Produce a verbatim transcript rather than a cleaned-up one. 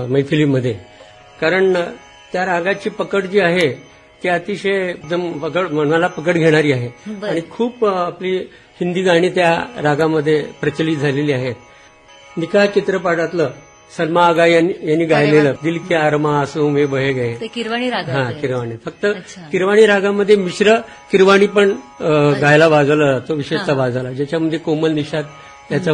मैफिलीमध्ये, कारण त्या रागाची पकड जी आहे ती अतिशय एकदम पकड मनाला पकड घेणारी आहे आणि खूप आपली हिंदी गाणी त्या रागामध्ये प्रचलित झालेली आहेत. निकाह चित्रपटातलं सलमा आगा यांनी, यांनी गायलेलं दिल के अरमा आसू में बहे गए, ते किरवाणी राग. हा किरवाणी, फक्त किरवाणी रागामध्ये मिश्र किरवाणी पण गायला वाजवला जातो, विशेषतः वाजवला, ज्याच्यामध्ये कोमल निषाद याचा